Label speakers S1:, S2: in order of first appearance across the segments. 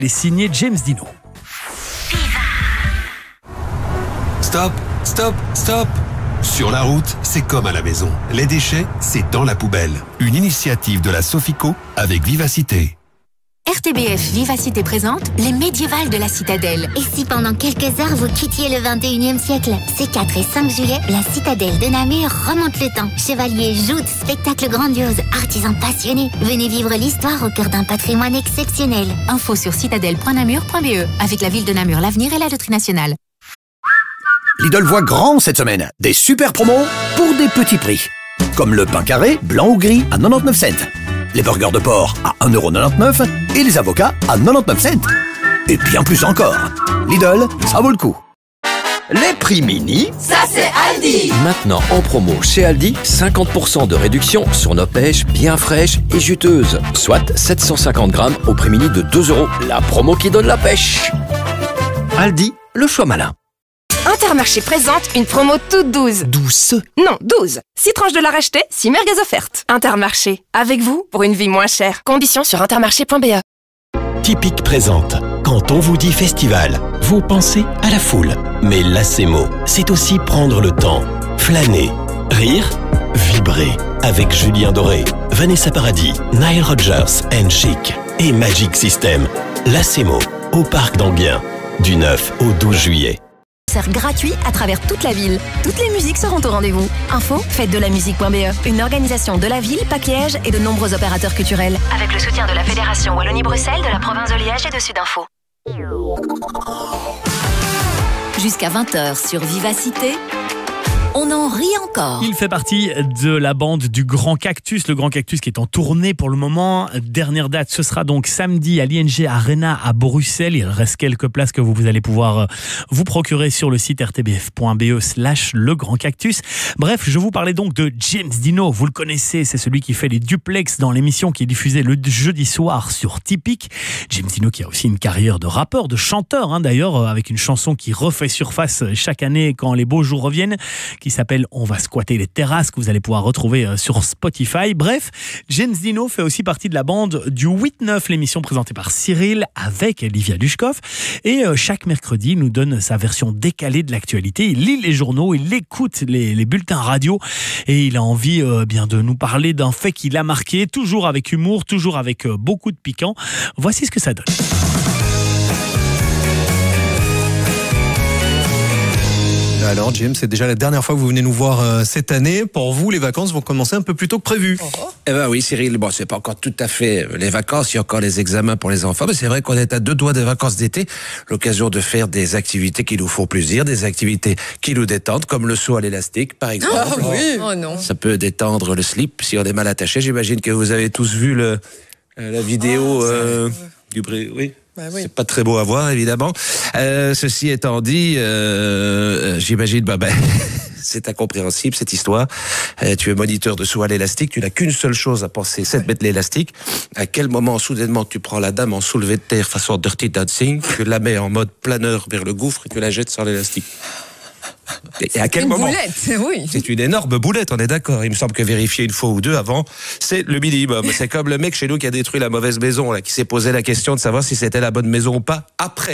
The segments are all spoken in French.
S1: Les signés James Dino.
S2: Stop, stop, stop. Sur la route, c'est comme à la maison. Les déchets, c'est dans la poubelle. Une initiative de la Sofico avec Vivacité.
S3: RTBF Vivacité présente les médiévales de la Citadelle.
S4: Et si pendant quelques heures vous quittiez le 21e siècle? Ces 4 et 5 juillet, la Citadelle de Namur remonte le temps. Chevaliers, joutes, spectacles grandioses, artisans passionnés. Venez vivre l'histoire au cœur d'un patrimoine exceptionnel.
S3: Info sur citadelle.namur.be. Avec la ville de Namur, l'avenir et la loterie nationale.
S5: Lidl voit grand cette semaine. Des super promos pour des petits prix. Comme le pain carré, blanc ou gris à 99 cents. Les burgers de porc à 1,99€ et les avocats à 99 cents. Et bien plus encore. Lidl, ça vaut le coup.
S6: Les prix mini,
S7: ça c'est Aldi.
S6: Maintenant en promo chez Aldi, 50% de réduction sur nos pêches bien fraîches et juteuses. Soit 750 grammes au prix mini de 2€. La promo qui donne la pêche. Aldi, le choix malin.
S8: Intermarché présente une promo toute douce.
S6: Douce?
S8: Non, 12. 6 tranches de la racheter, 6 merguez offertes. Intermarché, avec vous pour une vie moins chère. Conditions sur intermarché.be.
S9: Typique présente. Quand on vous dit festival, vous pensez à la foule. Mais l'ACMO, c'est aussi prendre le temps, flâner, rire, vibrer. Avec Julien Doré, Vanessa Paradis, Nile Rodgers and Chic et Magic System. L'ACMO, au Parc d'Anguien, du 9 au 12 juillet.
S3: Gratuit à travers toute la ville. Toutes les musiques seront au rendez-vous. Info, fête-de-la-musique.be. Une organisation de la ville, PAC Liège et de nombreux opérateurs culturels. Avec le soutien de la Fédération Wallonie-Bruxelles, de la province de Liège et de Sudinfo. Jusqu'à 20h sur Vivacité, on en rit encore.
S1: Il fait partie de la bande du Grand Cactus. Le Grand Cactus qui est en tournée pour le moment. Dernière date, ce sera donc samedi à l'ING Arena à Bruxelles. Il reste quelques places que vous allez pouvoir vous procurer sur le site rtbf.be/le Grand Cactus. Bref, je vous parlais donc de James Dino. Vous le connaissez, c'est celui qui fait les duplex dans l'émission qui est diffusée le jeudi soir sur Typique. James Dino qui a aussi une carrière de rappeur, de chanteur, d'ailleurs, avec une chanson qui refait surface chaque année quand les beaux jours reviennent, qui s'appelle On va squatter les terrasses, que vous allez pouvoir retrouver sur Spotify. Bref, James Dino fait aussi partie de la bande du 8-9, l'émission présentée par Cyril avec Livia Dushkov. Et chaque mercredi, il nous donne sa version décalée de l'actualité. Il lit les journaux, il écoute les bulletins radio et il a envie bien de nous parler d'un fait qui l'a marqué, toujours avec humour, toujours avec beaucoup de piquant. Voici ce que ça donne.
S10: Alors James, c'est déjà la dernière fois que vous venez nous voir cette année. Pour vous, les vacances vont commencer un peu plus tôt que prévu.
S11: Eh ben oui Cyril, bon c'est pas encore tout à fait les vacances, il y a encore les examens pour les enfants, mais c'est vrai qu'on est à 2 doigts des vacances d'été, l'occasion de faire des activités qui nous font plaisir, des activités qui nous détendent, comme le saut à l'élastique par exemple.
S7: Oh oui. Oh non.
S11: Ça peut détendre le slip si on est mal attaché. J'imagine que vous avez tous vu la vidéo du bruit. Oui.
S7: Bah oui.
S11: C'est pas très beau à voir, évidemment. Ceci étant dit, j'imagine, c'est incompréhensible, cette histoire. Tu es moniteur de saut à l'élastique, tu n'as qu'une seule chose à penser, c'est de mettre l'élastique. À quel moment, soudainement, tu prends la dame en soulevé de terre façon Dirty Dancing, tu la mets en mode planeur vers le gouffre et tu la jettes sur l'élastique? Et à quel moment?
S7: Boulette, oui.
S11: C'est une énorme boulette, on est d'accord. Il me semble que vérifier une fois ou deux avant, c'est le minimum. C'est comme le mec chez nous qui a détruit la mauvaise maison, qui s'est posé la question de savoir si c'était la bonne maison ou pas après.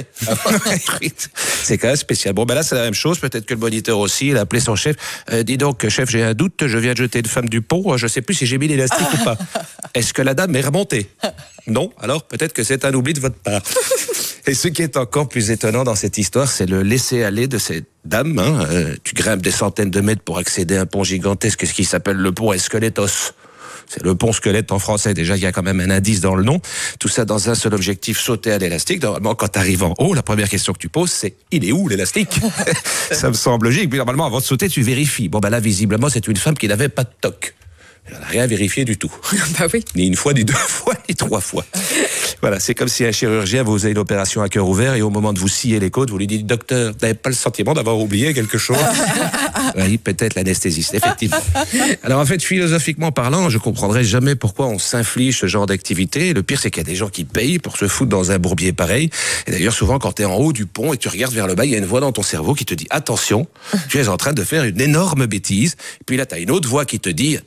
S11: C'est quand même spécial. Bon, là, c'est la même chose. Peut-être que le moniteur aussi, il a appelé son chef. Dis donc, chef, j'ai un doute. Je viens de jeter une femme du pont. Je sais plus si j'ai mis l'élastique ou pas. Est-ce que la dame est remontée? Non. Alors, peut-être que c'est un oubli de votre part. Et ce qui est encore plus étonnant dans cette histoire, c'est le laisser-aller de cette dame. Tu grimpes des centaines de mètres pour accéder à un pont gigantesque, ce qui s'appelle le pont Esqueletos. C'est le pont squelette en français. Déjà, il y a quand même un indice dans le nom. Tout ça dans un seul objectif, sauter à l'élastique. Normalement, quand tu arrives en haut, la première question que tu poses, c'est « Il est où l'élastique ?» Ça me semble logique. Puis normalement, avant de sauter, tu vérifies. Bon, là, visiblement, c'est une femme qui n'avait pas de toc. Elle n'a rien vérifié du tout.
S7: Bah oui.
S11: Ni une fois, ni 2 fois, ni 3 fois. Voilà, c'est comme si un chirurgien vous faisait une opération à cœur ouvert et au moment de vous scier les côtes, vous lui dites « Docteur, vous n'avez pas le sentiment d'avoir oublié quelque chose ?» Oui, peut-être l'anesthésiste, effectivement. Alors en fait, philosophiquement parlant, je comprendrais jamais pourquoi on s'inflige ce genre d'activité. Le pire, c'est qu'il y a des gens qui payent pour se foutre dans un bourbier pareil. Et d'ailleurs, souvent, quand tu es en haut du pont et que tu regardes vers le bas, il y a une voix dans ton cerveau qui te dit « Attention, tu es en train de faire une énorme bêtise. » Et puis là, tu as une autre voix qui te dit « Attends, t'as payé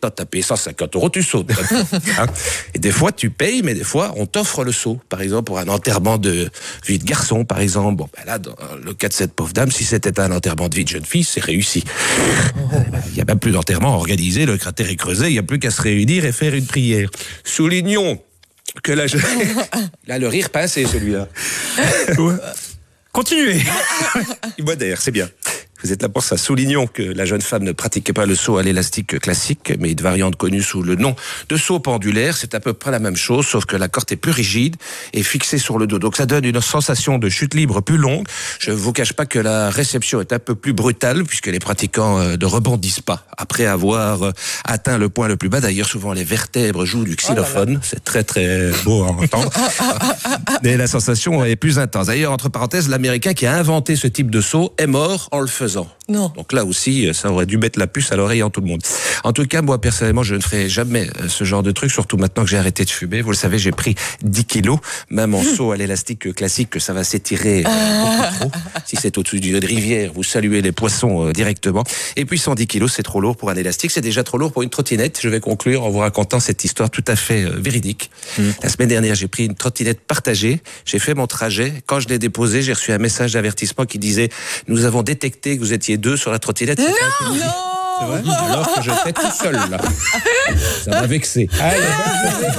S11: 150 €, tu sautes. Hein. Et des fois, tu payes, mais des fois, on t'offre le saut. Par exemple, pour un enterrement de vie de garçon, par exemple. Bon, ben là, dans le cas de cette pauvre dame, si c'était un enterrement de vie de jeune fille, c'est réussi. Il n'y a même plus d'enterrement organisé, le cratère est creusé, il n'y a plus qu'à se réunir et faire une prière. Soulignons que la jeune... Là, le rire pincé, celui-là.
S10: Continuez.
S11: Il modère, c'est bien. Vous êtes là pour ça. Soulignons que la jeune femme ne pratiquait pas le saut à l'élastique classique, mais une variante connue sous le nom de saut pendulaire. C'est à peu près la même chose, sauf que la corde est plus rigide et fixée sur le dos. Donc ça donne une sensation de chute libre plus longue. Je ne vous cache pas que la réception est un peu plus brutale, puisque les pratiquants ne rebondissent pas après avoir atteint le point le plus bas. D'ailleurs, souvent les vertèbres jouent du xylophone. C'est très très beau à entendre. Mais la sensation est plus intense. D'ailleurs, entre parenthèses, l'Américain qui a inventé ce type de saut est mort en le faisant.
S7: Non.
S11: Donc là aussi, ça aurait dû mettre la puce à l'oreille en tout le monde. En tout cas, moi, personnellement, je ne ferai jamais ce genre de truc, surtout maintenant que j'ai arrêté de fumer. Vous le savez, j'ai pris 10 kilos, même en saut à l'élastique classique, que ça va s'étirer beaucoup trop. Si c'est au-dessus d'une rivière, vous saluez les poissons directement. Et puis 110 kilos, c'est trop lourd pour un élastique, c'est déjà trop lourd pour une trottinette. Je vais conclure en vous racontant cette histoire tout à fait véridique. La semaine dernière, j'ai pris une trottinette partagée, j'ai fait mon trajet. Quand je l'ai déposée, j'ai reçu un message d'avertissement qui disait « Nous avons détecté que vous étiez 2 sur la trottinette. »
S7: Non.
S11: C'est vrai. Alors que j'étais tout seul, là. Ça m'a vexé. Allez, bonne journée.